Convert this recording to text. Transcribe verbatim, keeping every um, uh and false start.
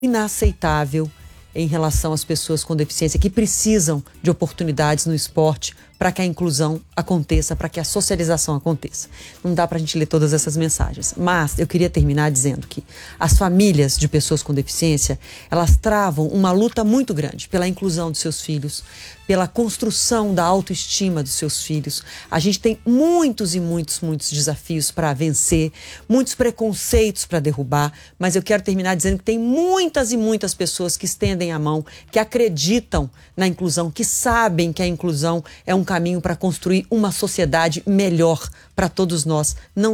inaceitável em relação às pessoas com deficiência que precisam de oportunidades no esporte para que a inclusão aconteça, para que a socialização aconteça. Não dá para a gente ler todas essas mensagens, mas eu queria terminar dizendo que as famílias de pessoas com deficiência, elas travam uma luta muito grande pela inclusão dos seus filhos, pela construção da autoestima dos seus filhos. A gente tem muitos e muitos, muitos desafios para vencer, muitos preconceitos para derrubar, mas eu quero terminar dizendo que tem muitas e muitas pessoas que estendem a mão, que acreditam na inclusão, que sabem que a inclusão é um caminho para construir uma sociedade melhor para todos nós. Não